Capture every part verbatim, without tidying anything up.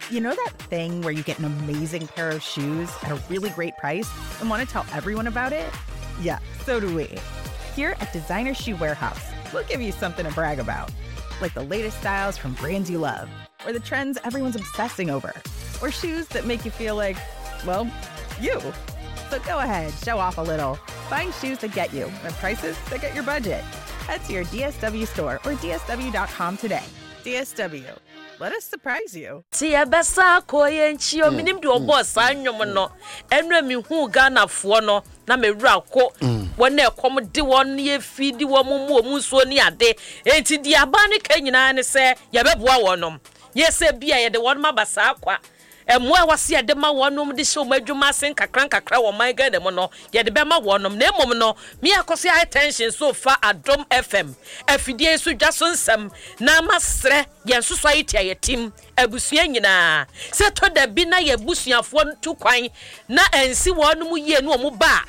You know that thing where you get an amazing pair of shoes at a really great price and want to tell everyone about it? Yeah, so do we. Here at Designer Shoe Warehouse, we'll give you something to brag about, like the latest styles from brands you love, or the trends everyone's obsessing over, or shoes that make you feel like, well, you. So go ahead, show off a little. Find shoes that get you at prices that get your budget. Head to your D S W store or D S W dot com today. D S W. Let us surprise you. Tia besa koyenchi o minim de obo sanyom no. Enra mi hu Ghana fo no na me wura ko. Wona ekom de won ye fidi wo mu mu omuso ni ade. Enti di aba ne kanyina ne se ye beboa wonom. Ye se bia ye de won mabasa akwa. Emwa wase ade ma wonom de hye omadwuma sen kakran kakra wo man ga dem no ye de be ma wonom na emom no me akoso attention so fa Adom F M afidie so dwaso nsem na masre ye nsoso ayetia ye tim abusua nyina se to da bi na ye busuafo ntu kwan na ensi wonom ye no omu ba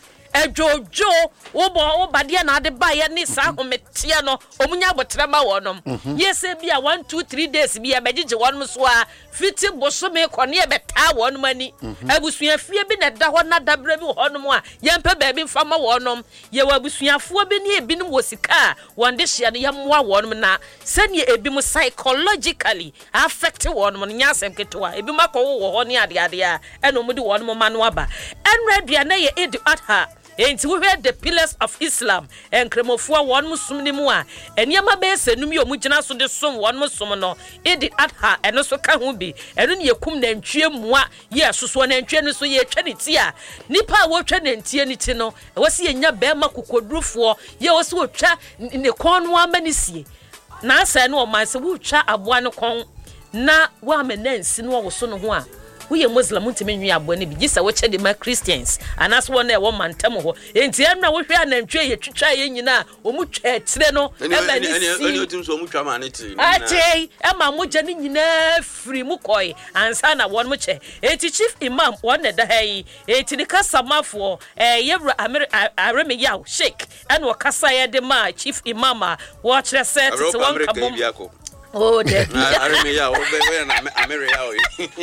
ejojo obo obade na ade ba ye ni sa hometia no omunya botre ma wonom yese bia one two three days bia begije wonom so a fiti boso me kone e beta wonom ani abusua fie bi na da ho na dabra bi wonom a yempe ba bi mfa ma wonom ye wabusuafo bi ne ebinim wosika wonde hye ne yemwa wonom na sane ebi mu psychologically affect wonom nya asem ketwa ebi makọ wo ho ne ade ade a eno mu de wonom ma no aba enra dua na ye edi atha. Enti we heard the pillars of Islam and kremofua one musum ni mu a eniema be senum ye omugina so de som one musum no edi adha eno so ka ho bi eno ne yekum nantwie mua ye soso nantwie no so ye twa ne ti a nipa wo twa nantie ni ti no e wose ye nya be ma kokodurufo ye wose wo twa ne kon no amanisie na asa no o man se wo twa aboa ne kon na wa amenansi no wo so no ho a we Muslim ntime nwi abone bi gisa wo chede ma Christians anas wona e wo mantem ho enti enra wo hwe anantwe ye twitwa ye nyina o mu twa etire no e ma ni si eni otim so mu twa ma ne ti ati e ma mo je ni nyina free mu koi ansa na won mu che enti chief imam won ne da hayi enti ni kasamafo eh yebra areme yaw sheik en wo kasa ye de ma chief imam a wo kire set to won kabom. Oh, de. Aremia, we na Ameria o.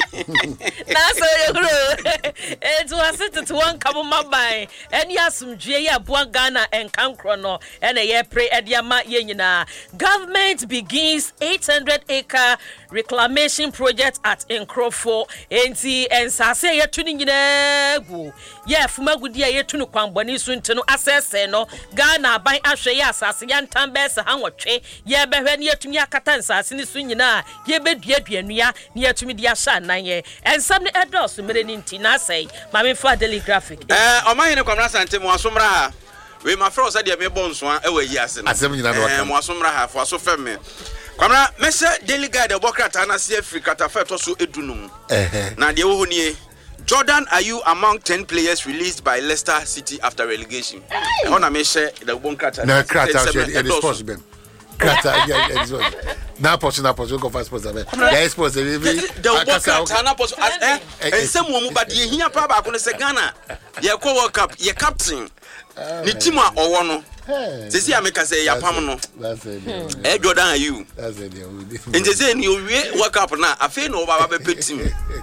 Na so you grow. It was it to one come my by. Any asumdwe ya boa Ghana and Kankro no. And a pray ediama ye nyina. Government begins eight hundred acre reclamation project at Nkrofo. Enti ensase ye tuni nyina gu. Ye fuma gudi ye tunu kwambani so ntino asese no. Ghana ban ahwe ya asase ya ntambe se hanwotwe. Ye behwe ne yatumi akata asini so nyina ye bedua duanua ne yatumi dia sha nan ensam ne edos mere ni nti na sei ma me fa daily graphic eh omahene kwamra sante mo asomra ha we ma fro so de me bonso a e wa yi ase no asem nyina no eh mo asomra ha fo aso femme kwamra me se daily guide obokrata na se Africa ta fa to so edunum eh na de wo nie Jordan Ayew among ten players released by Leicester City after relegation e ho na me share the obokrata na krata e sports ben Kata ya ezo. Na poso na poso go fast poso be. Ya sports be be. The Kata na poso eh ensem wo mu ba de hia pa ba ko ne se Ghana. Ye ko World Cup, ye captain. Ni team a owo no. Sesi ameka say ya pam no. That's it. Eh Jordan Ayew. That's it. Nje say ni owie World Cup na afi no ba ba be team.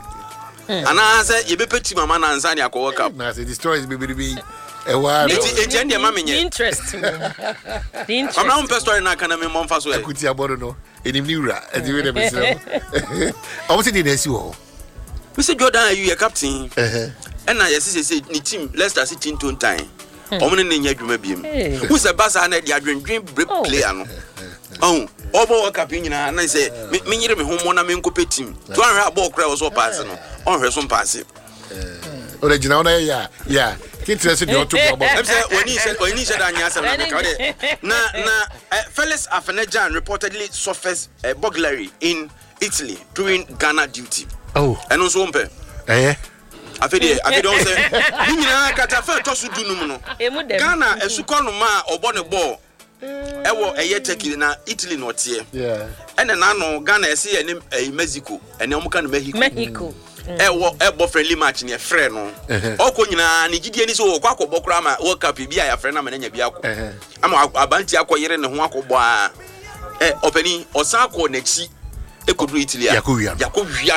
Ana say ye be team ama na ansa ni akọ World Cup. Na say the stories be be be e wa no enti enti ma menye interesting the interest I'm now story na kana me momfa so e kuti abodo no enim ni wura e di we dem say o mo say dey nesi wo we say Jordan Ayew your captain eh eh na yes say ni team Leicester City ton time o mo ne nya dwuma biem who say Barca na dey adwendwen break player no oh obo World Cup nyina na say me nyire me homo na me nkope team to anhwe abo kra wo so pass no onhwe so pass eh original na ya ya interest the auto about I'm say when he said when he said anya say na na Felix Afenejan reportedly suffers a burglary in Italy during Ghana duty. Oh, and also umpe eh afede afede on say ni nyina kata fa to so dunum no Ghana esuko no ma obo ne ball ewo eye Turkey na Italy no tie yeah and na no Ghana ese ye ne Mexico ene omuka no Mexico Mexico eh wo eh bo friendly match ne frɛ no ɔkɔ nyina ne gidie ni so wɔ kwakɔ bɔkra ma World Cup bi a ya frɛ na ma nya bi akɔ ama abanti akɔ yere ne ho akɔ bɔ a eh opani ɔsan akɔ n'akyi ekɔdu Italy a yakɔ wia